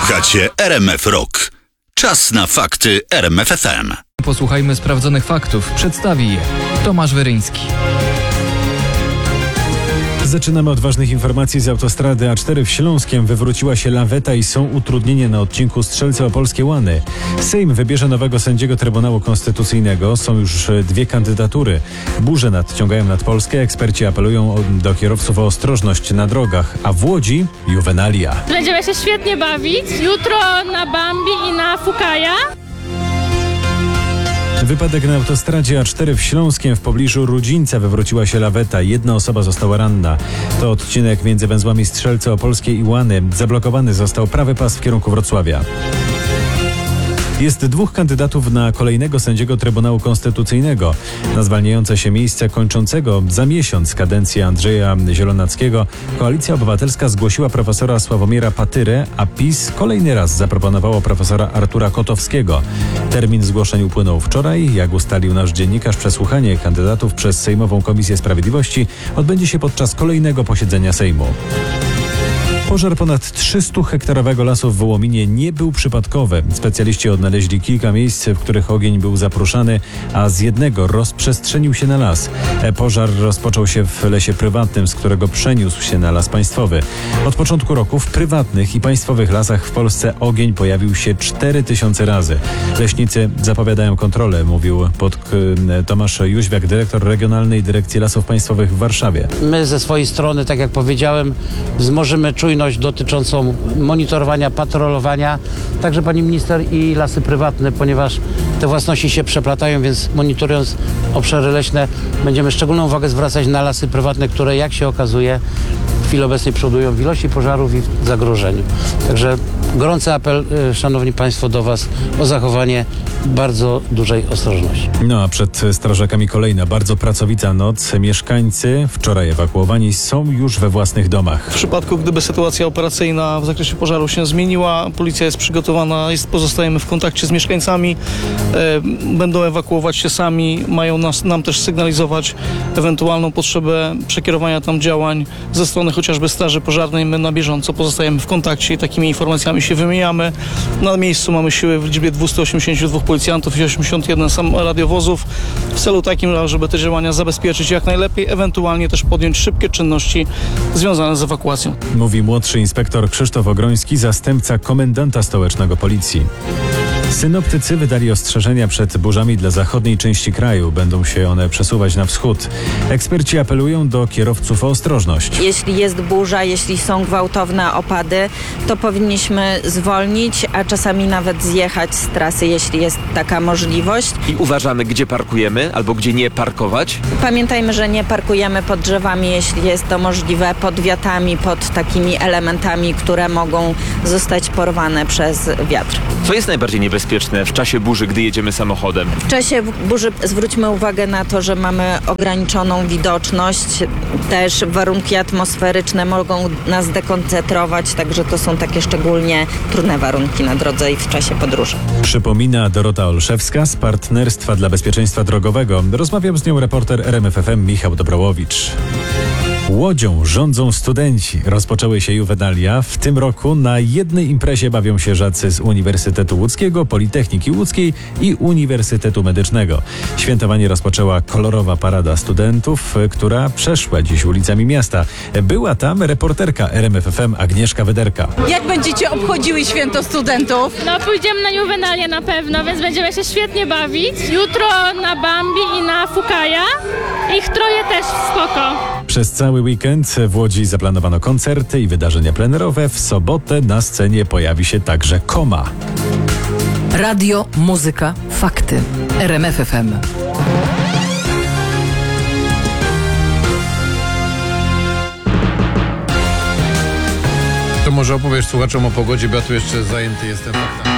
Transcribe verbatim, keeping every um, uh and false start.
Słuchacie R M F Rock. Czas na fakty R M F F M. Posłuchajmy sprawdzonych faktów. Przedstawi je Tomasz Weryński. Zaczynamy od ważnych informacji z autostrady A cztery w Śląskiem. Wywróciła się laweta i są utrudnienia na odcinku Strzelce Opolskie Łany. Sejm wybierze nowego sędziego Trybunału Konstytucyjnego. Są już dwie kandydatury. Burze nadciągają nad Polskę. Eksperci apelują do kierowców o ostrożność na drogach. A w Łodzi juwenalia. Będziemy się świetnie bawić. Jutro na Bambi i na Fukaja. Wypadek na autostradzie A cztery w Śląskiem w pobliżu Rudzińca. Wywróciła się laweta. Jedna osoba została ranna. To odcinek między węzłami Strzelce Opolskie i Łany. Zablokowany został prawy pas w kierunku Wrocławia. Jest dwóch kandydatów na kolejnego sędziego Trybunału Konstytucyjnego. Na zwalniające się miejsce kończącego za miesiąc kadencję Andrzeja Zielonackiego Koalicja Obywatelska zgłosiła profesora Sławomira Patyrę, a PiS kolejny raz zaproponowało profesora Artura Kotowskiego. Termin zgłoszeń upłynął wczoraj. Jak ustalił nasz dziennikarz, przesłuchanie kandydatów przez Sejmową Komisję Sprawiedliwości odbędzie się podczas kolejnego posiedzenia Sejmu. Pożar ponad trzystuhektarowego lasu w Wołominie nie był przypadkowy. Specjaliści odnaleźli kilka miejsc, w których ogień był zaprószany, a z jednego rozprzestrzenił się na las. Pożar rozpoczął się w lesie prywatnym, z którego przeniósł się na las państwowy. Od początku roku w prywatnych i państwowych lasach w Polsce ogień pojawił się cztery tysiące razy. Leśnicy zapowiadają kontrolę, mówił pod Tomasz Jóźwiak, dyrektor Regionalnej Dyrekcji Lasów Państwowych w Warszawie. My ze swojej strony, tak jak powiedziałem, wzmożymy czujność dotyczącą monitorowania, patrolowania, także pani minister i lasy prywatne, ponieważ te własności się przeplatają, więc monitorując obszary leśne będziemy szczególną uwagę zwracać na lasy prywatne, które jak się okazuje w chwili obecnej przodują w ilości pożarów i w zagrożeniu. Także gorący apel, szanowni państwo, do was o zachowanie bardzo dużej ostrożności. No a przed strażakami kolejna bardzo pracowita noc. Mieszkańcy wczoraj ewakuowani są już we własnych domach. W przypadku, gdyby sytuacja operacyjna w zakresie pożaru się zmieniła, policja jest przygotowana, jest, pozostajemy w kontakcie z mieszkańcami, e, będą ewakuować się sami, mają nas, nam też sygnalizować ewentualną potrzebę przekierowania tam działań ze strony chociażby Straży Pożarnej. My na bieżąco pozostajemy w kontakcie i takimi informacjami się wymieniamy. Na miejscu mamy siły w liczbie dwieście osiemdziesiąt dwa policjantów i osiemdziesiąt jeden sam radiowozów w celu takim, żeby te działania zabezpieczyć jak najlepiej, ewentualnie też podjąć szybkie czynności związane z ewakuacją. Mówi młodszy inspektor Krzysztof Ogroński, zastępca komendanta stołecznego policji. Synoptycy wydali ostrzeżenia przed burzami dla zachodniej części kraju. Będą się one przesuwać na wschód. Eksperci apelują do kierowców o ostrożność. Jeśli jest burza, jeśli są gwałtowne opady, to powinniśmy zwolnić, a czasami nawet zjechać z trasy, jeśli jest taka możliwość. I uważamy, gdzie parkujemy albo gdzie nie parkować. Pamiętajmy, że nie parkujemy pod drzewami, jeśli jest to możliwe, pod wiatami, pod takimi elementami, które mogą zostać porwane przez wiatr. Co jest najbardziej niebezpieczne w czasie burzy, gdy jedziemy samochodem? W czasie burzy zwróćmy uwagę na to, że mamy ograniczoną widoczność. Też warunki atmosferyczne mogą nas dekoncentrować, także to są takie szczególnie trudne warunki na drodze i w czasie podróży. Przypomina Dorota Olszewska z Partnerstwa dla Bezpieczeństwa Drogowego. Rozmawiał z nią reporter R M F F M Michał Dobrołowicz. Łodzią rządzą studenci. Rozpoczęły się juwenalia. W tym roku na jednej imprezie bawią się żacy z Uniwersytetu Łódzkiego, Politechniki Łódzkiej i Uniwersytetu Medycznego. Świętowanie rozpoczęła kolorowa parada studentów, która przeszła dziś ulicami miasta. Była tam reporterka R M F F M Agnieszka Wyderka. Jak będziecie obchodziły święto studentów? No pójdziemy na juwenalię na pewno, więc będziemy się świetnie bawić. Jutro na Bambi i na Fukaja. Ich troje też spoko. Przez cały weekend w Łodzi zaplanowano koncerty i wydarzenia plenerowe. W sobotę na scenie pojawi się także Koma. Radio, muzyka, fakty. R M F F M. To może opowiesz słuchaczom o pogodzie, bo ja tu jeszcze zajęty jestem faktami.